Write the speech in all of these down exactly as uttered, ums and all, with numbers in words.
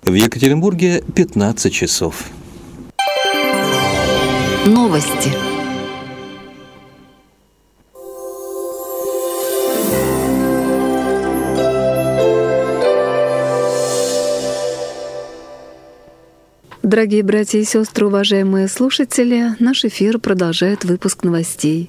В Екатеринбурге пятнадцать часов. Новости. Дорогие братья и сестры, уважаемые слушатели, наш эфир продолжает выпуск новостей.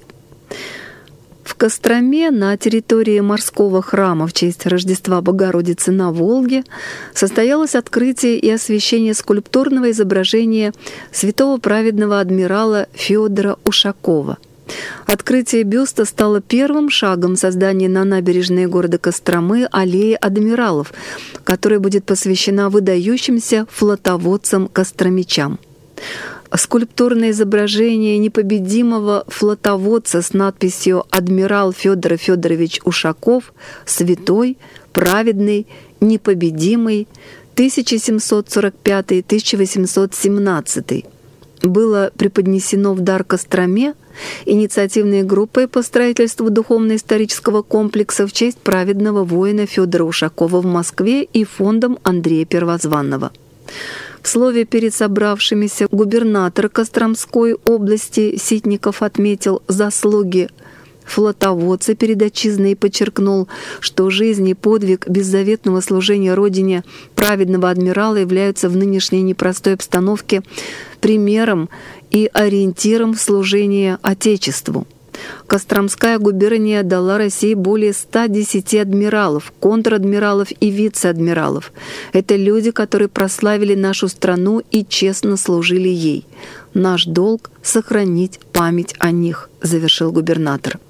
В Костроме на территории морского храма в честь Рождества Богородицы на Волге состоялось открытие и освящение скульптурного изображения святого праведного адмирала Федора Ушакова. Открытие бюста стало первым шагом создания на набережной города Костромы аллеи адмиралов, которая будет посвящена выдающимся флотоводцам-костромичам. Скульптурное изображение непобедимого флотоводца с надписью «Адмирал Федор Федорович Ушаков, святой, праведный, непобедимый, тысяча семьсот сорок пятый — тысяча восемьсот семнадцатый» было преподнесено в дар Костроме инициативной группой по строительству духовно-исторического комплекса в честь праведного воина Федора Ушакова в Москве и фондом Андрея Первозванного. В слове перед собравшимися губернатор Костромской области Ситников отметил заслуги флотоводца перед отчизной и подчеркнул, что жизнь и подвиг беззаветного служения Родине праведного адмирала являются в нынешней непростой обстановке примером и ориентиром в служении Отечеству. Костромская губерния дала России более ста десяти адмиралов, контр-адмиралов и вице-адмиралов. Это люди, которые прославили нашу страну и честно служили ей. Наш долг — сохранить память о них, завершил губернатор.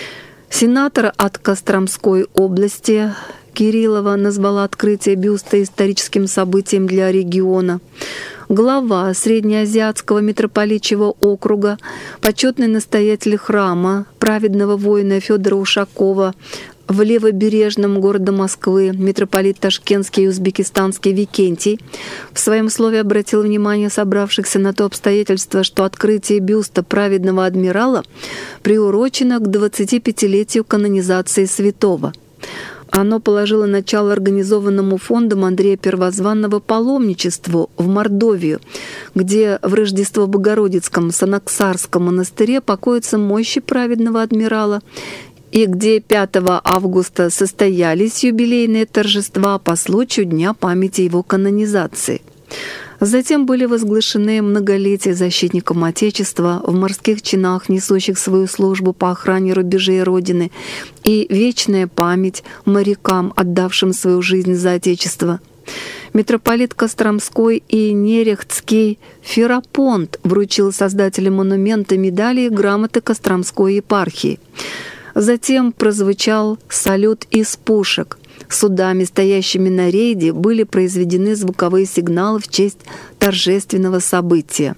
Сенатор от Костромской области Кириллова назвала открытие бюста историческим событием для региона. Глава Среднеазиатского митрополичьего округа, почетный настоятель храма праведного воина Федора Ушакова в левобережном городе Москвы, митрополит Ташкентский и Узбекистанский Викентий, в своем слове обратил внимание собравшихся на то обстоятельство, что открытие бюста праведного адмирала приурочено к двадцатипятилетию канонизации святого. Оно положило начало организованному фондом Андрея Первозванного паломничеству в Мордовию, где в Рождество Богородицком Санаксарском монастыре покоятся мощи праведного адмирала, и где пятого августа состоялись юбилейные торжества по случаю Дня памяти его канонизации. Затем были возглашены многолетия защитникам Отечества в морских чинах, несущих свою службу по охране рубежей Родины, и вечная память морякам, отдавшим свою жизнь за Отечество. Митрополит Костромской и Нерехтский Ферапонт вручил создателям монумента медали и грамоты Костромской епархии. Затем прозвучал салют из пушек. Судами, стоящими на рейде, были произведены звуковые сигналы в честь торжественного события.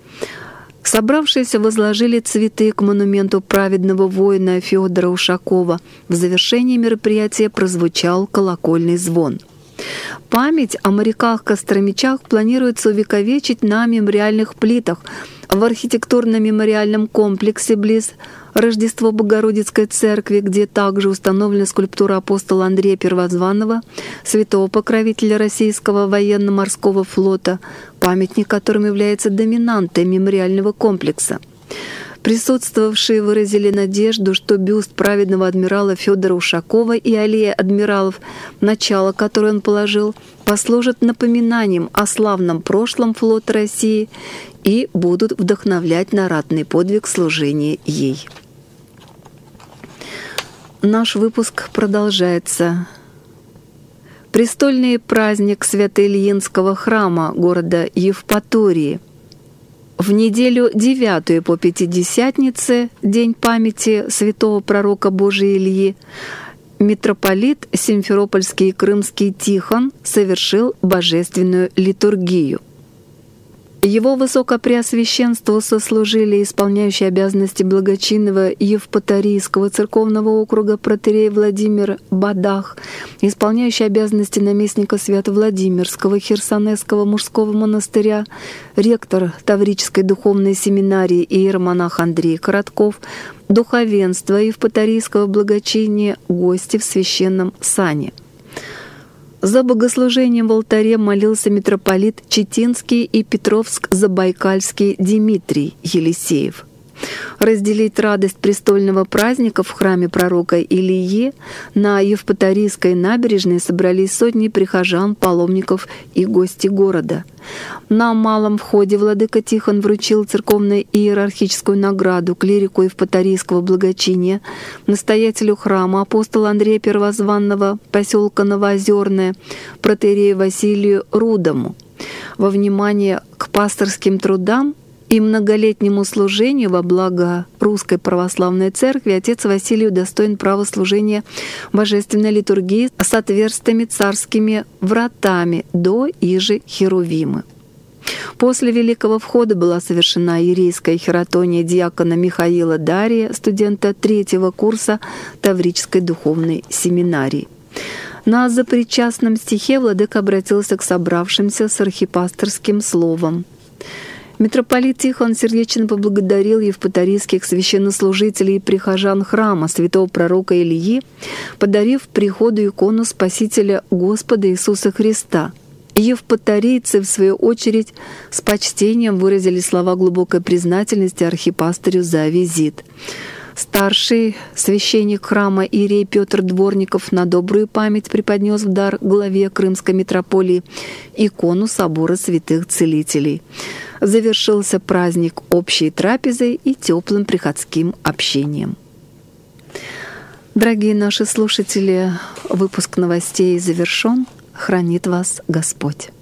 Собравшиеся возложили цветы к монументу праведного воина Федора Ушакова. В завершении мероприятия прозвучал колокольный звон. Память о моряках-костромичах планируется увековечить на мемориальных плитах в архитектурно-мемориальном комплексе близ Рождество Богородицкой церкви, где также установлена скульптура апостола Андрея Первозванного, святого покровителя российского военно-морского флота, памятник которым является доминантой мемориального комплекса. Присутствовавшие выразили надежду, что бюст праведного адмирала Федора Ушакова и аллея адмиралов, начало которой он положил, послужат напоминанием о славном прошлом флота России и будут вдохновлять на ратный подвиг служения ей. Наш выпуск продолжается. Престольный праздник Свято-Ильинского храма города Евпатории. В неделю девятую по Пятидесятнице, день памяти святого пророка Божия Ильи, митрополит Симферопольский и Крымский Тихон совершил божественную литургию. Его высокопреосвященству сослужили исполняющий обязанности благочинного Евпаторийского церковного округа протоиерей Владимир Бадах, исполняющий обязанности наместника Свято-Владимирского Херсонесского мужского монастыря, ректор Таврической духовной семинарии иеромонах Андрей Коротков, духовенство Евпаторийского благочиния, гости в священном сане. За богослужением в алтаре молился митрополит Читинский и Петровск-Забайкальский Дмитрий Елисеев. Разделить радость престольного праздника в храме пророка Илии на Евпаторийской набережной собрались сотни прихожан, паломников и гости города. На малом входе владыка Тихон вручил церковно-иерархическую награду клирику Евпаторийского благочиния, настоятелю храма апостола Андрея Первозванного поселка Новоозерное, протоиерею Василию Рудому. Во внимание к пасторским трудам и многолетнему служению во благо Русской Православной Церкви отец Василий удостоен права служения божественной литургии с отверстыми царскими вратами до иже Херувимы. После Великого Входа была совершена иерейская хиротония диакона Михаила Дария, студента третьего курса Таврической духовной семинарии. На запричастном стихе владыка обратился к собравшимся с архипасторским словом. Митрополит Тихон сердечно поблагодарил евпаторийских священнослужителей и прихожан храма святого пророка Илии, подарив приходу икону Спасителя Господа Иисуса Христа. Евпаторийцы, в свою очередь, с почтением выразили слова глубокой признательности архипастырю за визит. Старший священник храма иерей Петр Дворников на добрую память преподнес в дар главе Крымской митрополии икону собора святых целителей. Завершился праздник общей трапезой и теплым приходским общением. Дорогие наши слушатели, выпуск новостей завершен. Хранит вас Господь.